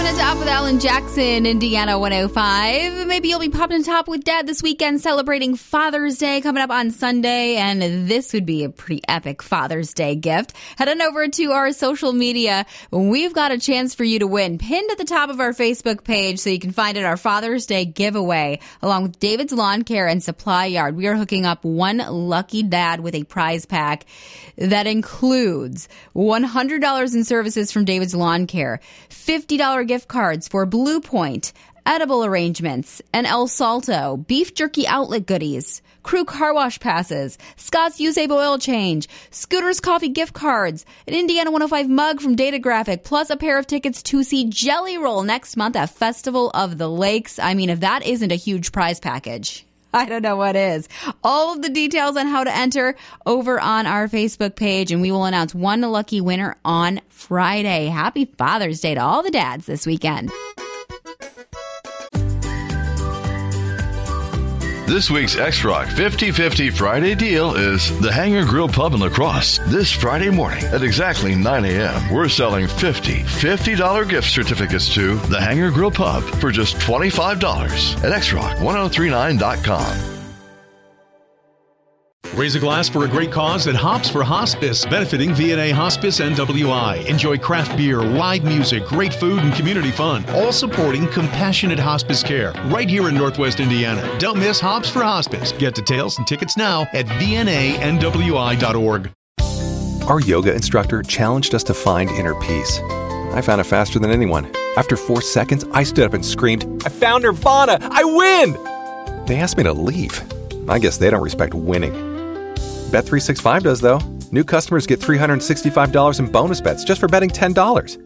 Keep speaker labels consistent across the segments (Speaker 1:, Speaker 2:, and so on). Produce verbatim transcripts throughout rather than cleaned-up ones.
Speaker 1: Popping it top with Alan Jackson, Indiana one oh five. Maybe you'll be popping it top with Dad this weekend, celebrating Father's Day coming up on Sunday, and this would be a pretty epic Father's Day gift. Head on over to our social media. We've got a chance for you to win, pinned at the top of our Facebook page, so you can find it, our Father's Day giveaway, along with David's Lawn Care and Supply Yard. We are hooking up one lucky dad with a prize pack that includes one hundred dollars in services from David's Lawn Care, fifty dollars gift cards for Blue Point, edible arrangements, and El Salto, beef jerky outlet goodies, Crew car wash passes, Scott's Usave oil change, Scooter's coffee gift cards, an Indiana one oh five mug from Data Graphic, plus a pair of tickets to see Jelly Roll next month at Festival of the Lakes. I mean, if that isn't a huge prize package, I don't know what is. All of the details on how to enter over on our Facebook page, and we will announce one lucky winner on Friday. Happy Father's Day to all the dads this weekend.
Speaker 2: This week's X-Rock fifty fifty Friday deal is the Hangar Grill Pub in La Crosse. This Friday morning at exactly nine a.m., we're selling fifty fifty dollars gift certificates to the Hangar Grill Pub for just twenty-five dollars at X Rock ten thirty-nine dot com.
Speaker 3: Raise a glass for a great cause at Hops for Hospice, benefiting V N A Hospice N W I. Enjoy craft beer, live music, great food, and community fun, all supporting compassionate hospice care right here in Northwest Indiana. Don't miss Hops for Hospice. Get details and tickets now at V N A N W I dot org.
Speaker 4: Our yoga instructor challenged us to find inner peace. I found it faster than anyone. After four seconds, I stood up and screamed, "I found Nirvana! I win!" They asked me to leave. I guess they don't respect winning. Bet three sixty-five does, though. New customers get three hundred sixty-five dollars in bonus bets just for betting ten dollars.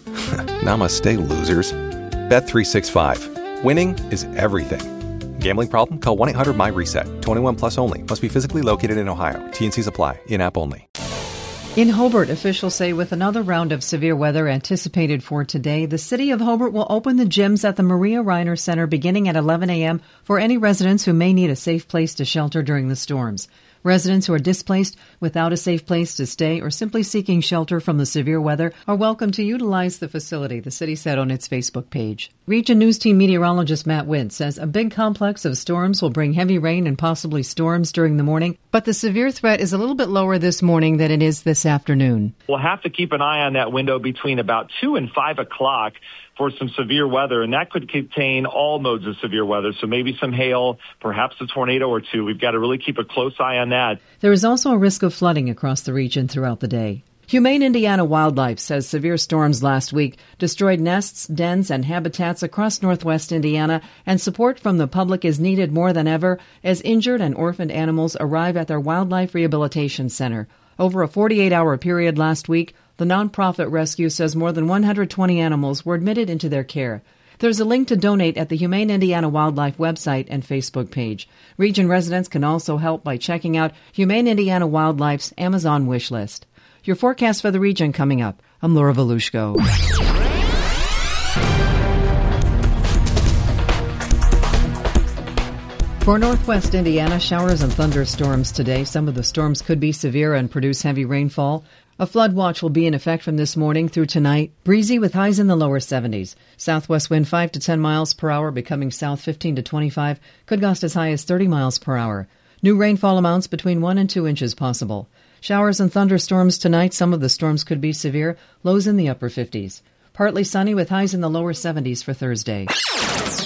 Speaker 4: Namaste, losers. Bet three sixty-five. Winning is everything. Gambling problem? Call one eight hundred M Y reset. twenty-one plus only. Must be physically located in Ohio. T and Cs apply. In-app only.
Speaker 5: In Hobart, officials say with another round of severe weather anticipated for today, the city of Hobart will open the gyms at the Maria Reiner Center beginning at eleven a.m. for any residents who may need a safe place to shelter during the storms. Residents who are displaced without a safe place to stay or simply seeking shelter from the severe weather are welcome to utilize the facility, the city said on its Facebook page. Region News Team meteorologist Matt Witt says a big complex of storms will bring heavy rain and possibly storms during the morning, but the severe threat is a little bit lower this morning than it is this afternoon.
Speaker 6: We'll have to keep an eye on that window between about two and five o'clock for some severe weather, and that could contain all modes of severe weather, so maybe some hail, perhaps a tornado or two. We've got to really keep a close eye on that.
Speaker 5: There is also a risk of flooding across the region throughout the day. Humane Indiana Wildlife says severe storms last week destroyed nests, dens, and habitats across northwest Indiana, and support from the public is needed more than ever as injured and orphaned animals arrive at their Wildlife Rehabilitation Center. Over a forty-eight hour period last week, the nonprofit rescue says more than one hundred twenty animals were admitted into their care. There's a link to donate at the Humane Indiana Wildlife website and Facebook page. Region residents can also help by checking out Humane Indiana Wildlife's Amazon wish list. Your forecast for the region coming up. I'm Laura Volushko. For northwest Indiana, showers and thunderstorms today. Some of the storms could be severe and produce heavy rainfall. A flood watch will be in effect from this morning through tonight. Breezy with highs in the lower seventies. Southwest wind five to ten miles per hour, becoming south fifteen to twenty-five. Could gust as high as thirty miles per hour. New rainfall amounts between one and two inches possible. Showers and thunderstorms tonight. Some of the storms could be severe. Lows in the upper fifties. Partly sunny with highs in the lower seventies for Thursday.